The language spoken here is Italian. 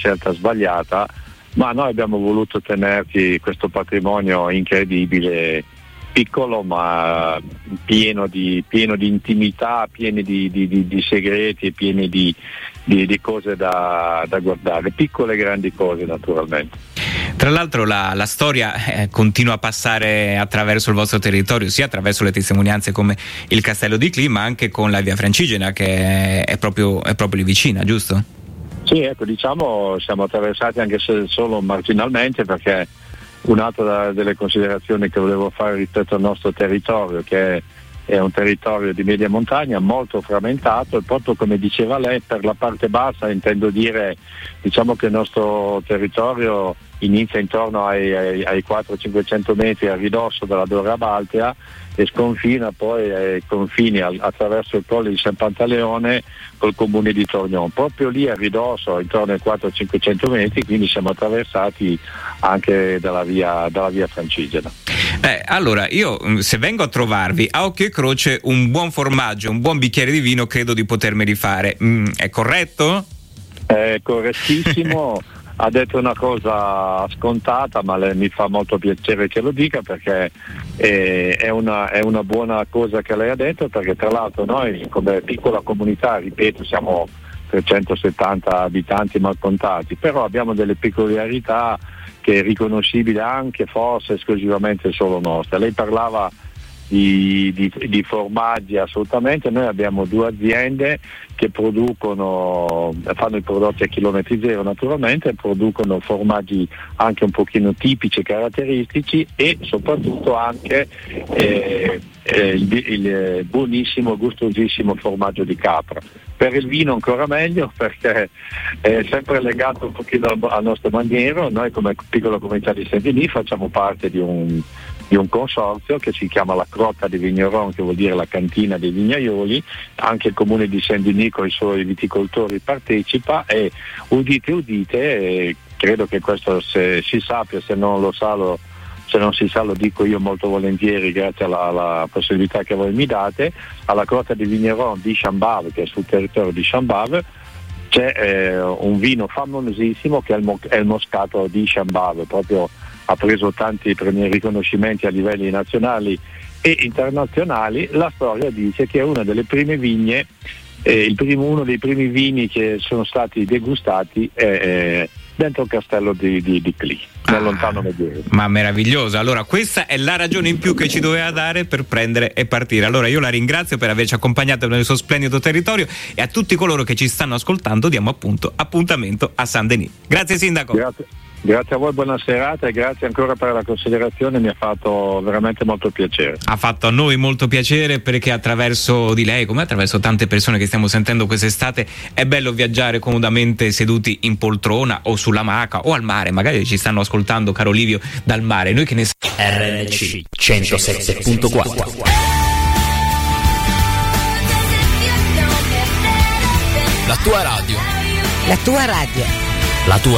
scelta sbagliata, ma noi abbiamo voluto tenerci questo patrimonio incredibile, piccolo ma pieno di intimità, pieno di segreti e pieni di cose da guardare, piccole e grandi cose naturalmente. Tra l'altro la storia continua a passare attraverso il vostro territorio, sia attraverso le testimonianze come il Castello di Clee, ma anche con la Via Francigena, che è proprio lì vicina, giusto? Sì, ecco, diciamo siamo attraversati anche se solo marginalmente, perché un'altra delle considerazioni che volevo fare rispetto al nostro territorio, che è un territorio di media montagna molto frammentato, e proprio come diceva lei, per la parte bassa intendo dire, diciamo che il nostro territorio inizia intorno ai 400-500 metri a ridosso della Dora Baltea e sconfina poi ai confini attraverso il Colle di San Pantaleone col comune di Tornion, proprio lì a ridosso intorno ai 400-500 metri, quindi siamo attraversati anche dalla via Francigena. Allora io, se vengo a trovarvi, a occhio e croce un buon formaggio, un buon bicchiere di vino credo di potermeli fare, è corretto? È correttissimo. Ha detto una cosa scontata, ma mi fa molto piacere che lo dica, perché è una buona cosa che lei ha detto, perché tra l'altro noi come piccola comunità, ripeto, siamo 370 abitanti mal contati, però abbiamo delle peculiarità che è riconoscibile anche forse esclusivamente solo nostra. Lei parlava di formaggi, assolutamente. Noi abbiamo 2 aziende che fanno i prodotti a chilometri zero naturalmente, producono formaggi anche un pochino tipici e caratteristici, e soprattutto anche il buonissimo, gustosissimo formaggio di capra. Per il vino ancora meglio, perché è sempre legato un pochino al nostro maniero. Noi come piccola comunità di Saint-Denis facciamo parte di un consorzio che si chiama la Crotta di Vigneron, che vuol dire la cantina dei vignaioli. Anche il comune di Saint-Denis con i suoi viticoltori partecipa, e udite, credo che questo si sappia, se non si sa lo dico io molto volentieri, grazie alla possibilità che voi mi date. Alla Crotta di Vigneron di Chambave, che è sul territorio di Chambave, c'è un vino famosissimo che è il Moscato di Chambave, proprio ha preso tanti primi riconoscimenti a livelli nazionali e internazionali. La storia dice che è una delle prime vigne, uno dei primi vini che sono stati degustati dentro il castello di Clee, nel lontano Medioevo. Ma meraviglioso, allora questa è la ragione in più che ci doveva dare per prendere e partire. Allora io la ringrazio per averci accompagnato nel suo splendido territorio, e a tutti coloro che ci stanno ascoltando diamo appunto appuntamento a Saint-Denis. Grazie sindaco. Grazie a voi, buona serata, e grazie ancora per la considerazione, mi ha fatto veramente molto piacere. Ha fatto a noi molto piacere, perché attraverso di lei, come attraverso tante persone che stiamo sentendo quest'estate, è bello viaggiare comodamente seduti in poltrona o sulla maca o al mare. Magari ci stanno ascoltando, caro Livio, dal mare. Noi che ne RNC 107.4. La tua radio. La tua radio. La tua